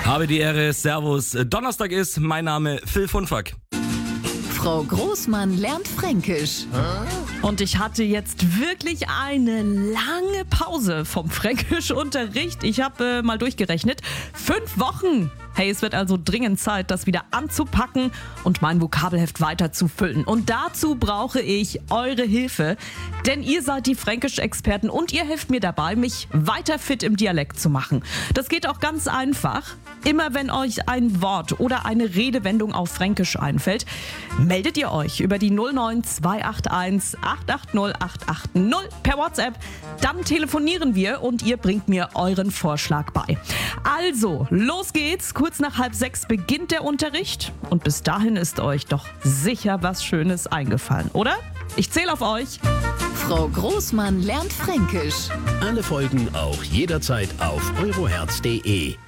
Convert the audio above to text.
Habe die Ehre, Servus. Donnerstag ist, mein Name Phil Funfack. Frau Großmann lernt Fränkisch. Und ich hatte jetzt wirklich eine lange Pause vom Fränkischunterricht. Ich habe mal durchgerechnet. 5 Wochen. Hey, es wird also dringend Zeit, das wieder anzupacken und mein Vokabelheft weiter zu füllen. Und dazu brauche ich eure Hilfe, denn ihr seid die Fränkisch-Experten und ihr helft mir dabei, mich weiter fit im Dialekt zu machen. Das geht auch ganz einfach. Immer wenn euch ein Wort oder eine Redewendung auf Fränkisch einfällt, meldet ihr euch über die 09281 880 880 per WhatsApp. Dann telefonieren wir und ihr bringt mir euren Vorschlag bei. Also, los geht's. Kurz nach 5:30 beginnt der Unterricht und bis dahin ist euch doch sicher was Schönes eingefallen, oder? Ich zähle auf euch. Frau Großmann lernt Fränkisch. Alle Folgen auch jederzeit auf euroherz.de.